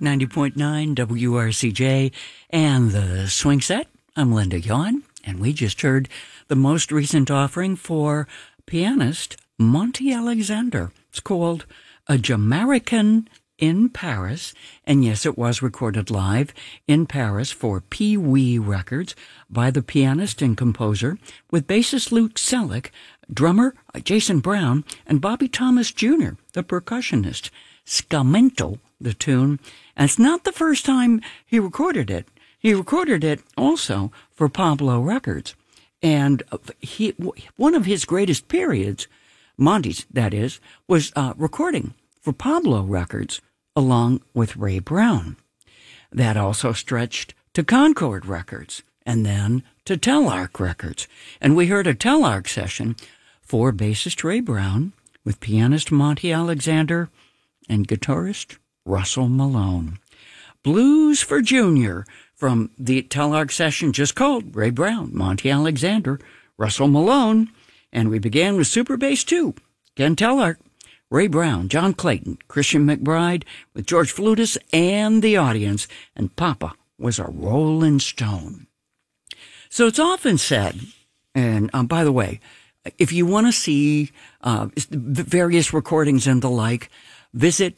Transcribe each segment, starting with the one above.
90.9 WRCJ and the Swing Set. I'm Linda Yawn, and we just heard the most recent offering for pianist Monty Alexander. It's called A Jamaican in Paris, and yes, it was recorded live in Paris for Pee Wee Records by the pianist and composer, with bassist Luke Selleck, drummer Jason Brown, and Bobby Thomas Jr., the percussionist. Scamento, the tune, and it's not the first time he recorded it. He recorded it also for Pablo Records, and one of his greatest periods, Monty's that is, was recording for Pablo Records along with Ray Brown. That also stretched to Concord Records and then to Telarc Records, and we heard a Telarc session for bassist Ray Brown with pianist Monty Alexander and guitarist Russell Malone. Blues for Junior from the Telarc session just called Ray Brown, Monty Alexander, Russell Malone, and we began with Super Bass 2, Ken Telarc, Ray Brown, John Clayton, Christian McBride with George Flutis and the audience, and Papa was a Rolling Stone. So it's often said, and by the way, if you want to see various recordings and the like, visit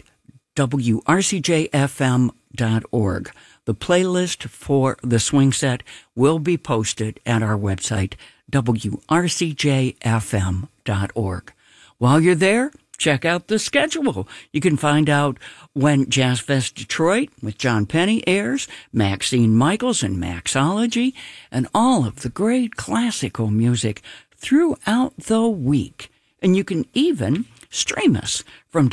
WRCJFM.org. The playlist for the Swing Set will be posted at our website, WRCJFM.org. While you're there, check out the schedule. You can find out when Jazz Fest Detroit with John Penny airs, Maxine Michaels and Maxology, and all of the great classical music throughout the week. And you can even stream us from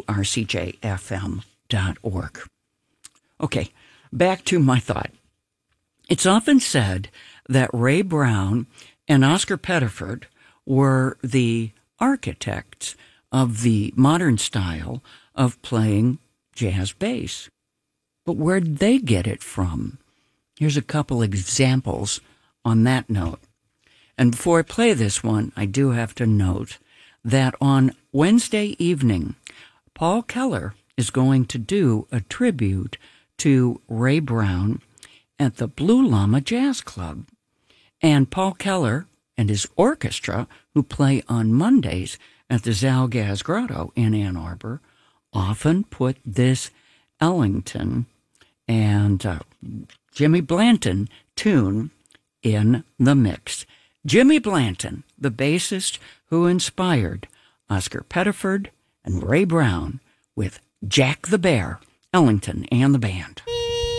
WRCJFM.org. Okay, back to my thought. It's often said that Ray Brown and Oscar Pettiford were the architects of the modern style of playing jazz bass. But where'd they get it from? Here's a couple examples on that note. And before I play this one, I do have to note that on Wednesday evening, Paul Keller is going to do a tribute to Ray Brown at the Blue Llama Jazz Club. And Paul Keller and his orchestra, who play on Mondays at the Zalgaz Grotto in Ann Arbor, often put this Ellington and Jimmy Blanton tune in the mix. Jimmy Blanton, the bassist who inspired Oscar Pettiford and Ray Brown with Jack the Bear, Ellington and the Band.